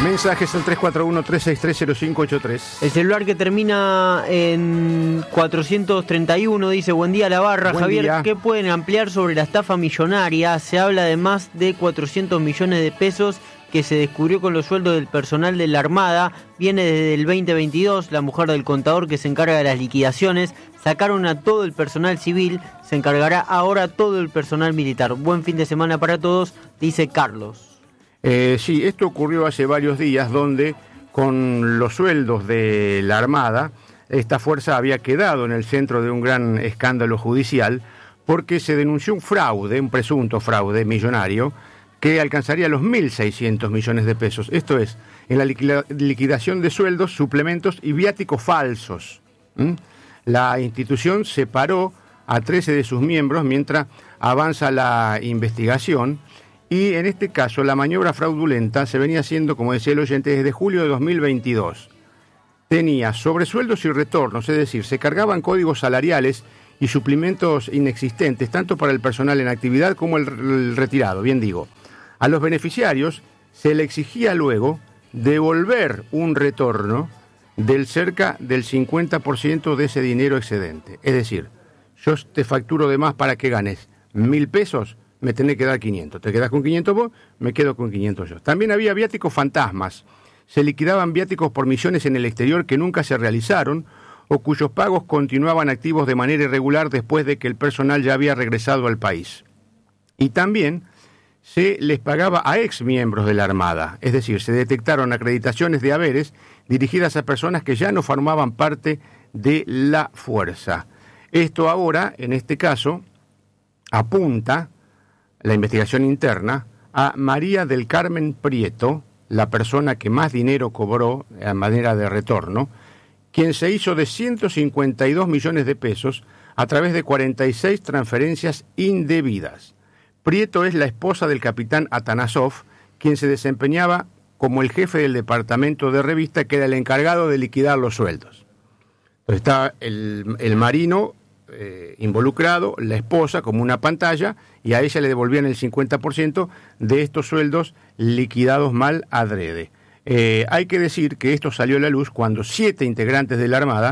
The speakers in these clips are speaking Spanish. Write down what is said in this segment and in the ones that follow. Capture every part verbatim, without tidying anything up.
Mensajes al tres cuatro uno, tres seis tres, cero cinco ocho tres. El celular que termina en cuatrocientos treinta y uno dice: buen día la barra. Buen Javier, día. ¿Qué pueden ampliar sobre la estafa millonaria? Se habla de más de cuatrocientos millones de pesos que se descubrió con los sueldos del personal de la Armada. Viene desde el veinte veintidós. La mujer del contador que se encarga de las liquidaciones sacaron a todo el personal civil, se encargará ahora todo el personal militar. Buen fin de semana para todos, dice Carlos. Eh, sí, esto ocurrió hace varios días, donde con los sueldos de la Armada, esta fuerza había quedado en el centro de un gran escándalo judicial, porque se denunció un fraude, un presunto fraude millonario, que alcanzaría los mil seiscientos millones de pesos. Esto es, en la liquida- liquidación de sueldos, suplementos y viáticos falsos. ¿Mm? La institución separó a trece de sus miembros mientras avanza la investigación. Y en este caso, la maniobra fraudulenta se venía haciendo, como decía el oyente, desde julio de dos mil veintidós. Tenía sobresueldos y retornos, es decir, se cargaban códigos salariales y suplementos inexistentes, tanto para el personal en actividad como el, el retirado, bien digo. A los beneficiarios se le exigía luego devolver un retorno del cerca del cincuenta por ciento de ese dinero excedente. Es decir, yo te facturo de más para que ganes mil pesos, me tenés que dar quinientos. Te quedás con quinientos vos, me quedo con quinientos yo. También había viáticos fantasmas. Se liquidaban viáticos por misiones en el exterior que nunca se realizaron o cuyos pagos continuaban activos de manera irregular después de que el personal ya había regresado al país. Y también se les pagaba a ex miembros de la Armada. Es decir, se detectaron acreditaciones de haberes dirigidas a personas que ya no formaban parte de la fuerza. Esto ahora, en este caso, apunta la investigación interna a María del Carmen Prieto, la persona que más dinero cobró a manera de retorno, quien se hizo de ciento cincuenta y dos millones de pesos a través de cuarenta y seis transferencias indebidas. Prieto es la esposa del capitán Atanasov, quien se desempeñaba como el jefe del departamento de revista, que era el encargado de liquidar los sueldos. Entonces está el, el marino eh, involucrado, la esposa como una pantalla, y a ella le devolvían el cincuenta por ciento de estos sueldos liquidados mal adrede. Eh, hay que decir que esto salió a la luz cuando siete integrantes de la Armada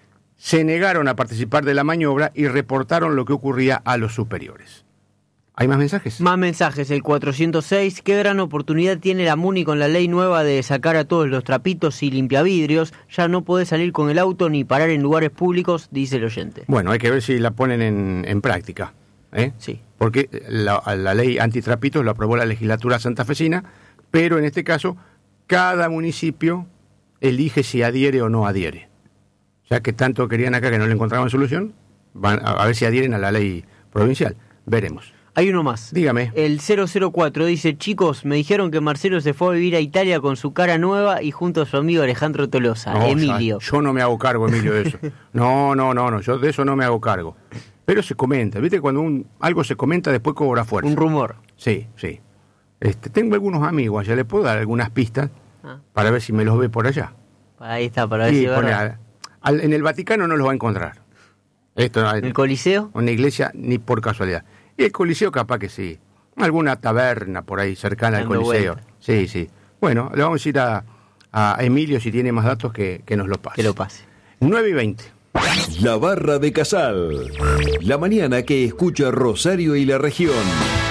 se negaron a participar de la maniobra y reportaron lo que ocurría a los superiores. ¿Hay más mensajes? Más mensajes, el cuatrocientos seis. Qué gran oportunidad tiene la Muni con la ley nueva de sacar a todos los trapitos y limpiavidrios. Ya no podés salir con el auto ni parar en lugares públicos, dice el oyente. Bueno, hay que ver si la ponen en, en práctica. ¿eh? Sí. Porque la, la ley antitrapitos la aprobó la legislatura santafesina, pero en este caso cada municipio elige si adhiere o no adhiere. Ya que tanto querían acá que no le encontraban solución, van a, a ver si adhieren a la ley provincial. Veremos. Hay uno más. Dígame. El cero cero cuatro dice: chicos, me dijeron que Marcelo se fue a vivir a Italia con su cara nueva y junto a su amigo Alejandro Tolosa. No, Emilio. Yo no me hago cargo, Emilio, de eso. No, no, no, no, yo de eso no me hago cargo. Pero se comenta, ¿viste? Cuando un, algo se comenta, después cobra fuerza. Un rumor. Sí, sí. Este, tengo algunos amigos allá, le puedo dar algunas pistas Ah. para ver si me los ve por allá. Ahí está, para ver Y si es pone verdad. a- al- en el Vaticano no los va a encontrar. Esto, ¿El Coliseo? una iglesia ni por casualidad. Y el Coliseo capaz que sí. Alguna taberna por ahí cercana Dando al Coliseo. vuelta. Sí, sí. Bueno, le vamos a ir a, a Emilio si tiene más datos que, que nos lo pase. Que lo pase. nueve y veinte. La Barra de Casal. La mañana que escucha Rosario y la región.